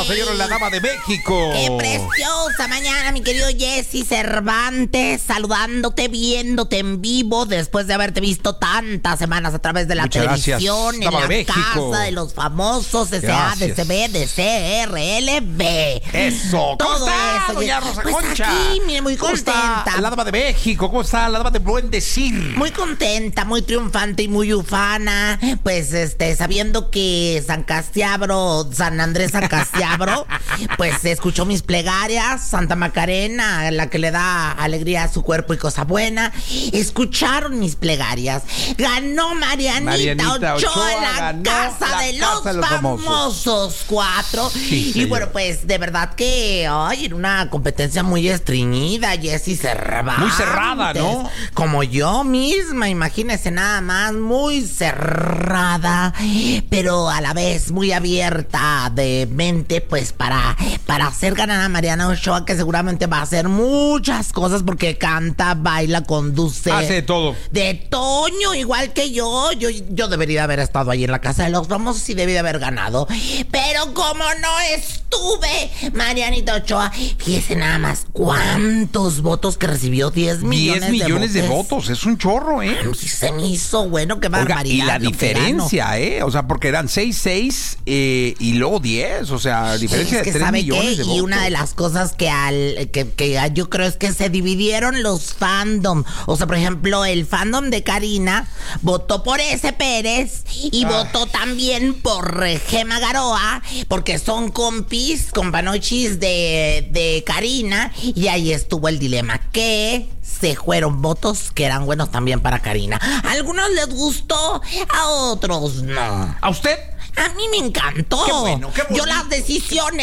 Bueno, señores, la Dama de México. ¡Qué preciosa mañana, mi querido Jesse Cervantes! Saludándote, viéndote en vivo después de haberte visto tantas semanas a través de la Muchas televisión, gracias, en Dama la de México. casa de los famosos SADCB, DCRLB. Eso. ¿Cómo Todo está, eso. doña Rosa Pues Concha? aquí, mire, muy ¿Cómo contenta. está la Dama de México? ¿Cómo está la Dama de Buen Decir? Muy contenta, muy triunfante y muy ufana, pues sabiendo que San Andrés San Castiabro, pues escuchó mis plegarias, Santa Macarena, la que le da alegría a su cuerpo y cosa buena, escucharon mis plegarias, ganó Marianita Ochoa la casa de los famosos 4, sí, y bueno, pues de verdad que era una competencia muy estreñida, Jessy Cervantes. Muy cerrada, ¿no? Como yo misma, imagínese nada más, muy cerrada, pero a la vez muy abierta de mente, pues para hacer ganar a Mariana Ochoa, que seguramente va a hacer muchas cosas porque canta, baila, conduce. Hace de todo. De Toño, igual que yo. Yo debería haber estado ahí en la casa de los famosos y debí haber ganado. Pero como no estuve, Marianita Ochoa, fíjese nada más cuántos votos que recibió, 10 millones de votos. Es un chorro, ¿eh? Sí se me hizo, bueno, qué barbaridad. Oiga, y la diferencia, ¿eh? O sea, porque eran 6 y luego 10, o sea, diferencia de 3 millones de votos. Y una de las cosas que yo creo es que se dividieron los fandom. O sea, por ejemplo, el fandom de Karina votó por ese Pérez y votó también por Gema Garoa, porque son companochis de Karina, y ahí estuvo el dilema, que se fueron votos que eran buenos también para Karina. A algunos les gustó, a otros no. ¿A usted? A mí me encantó. Qué bueno, qué bonito. Yo las decisiones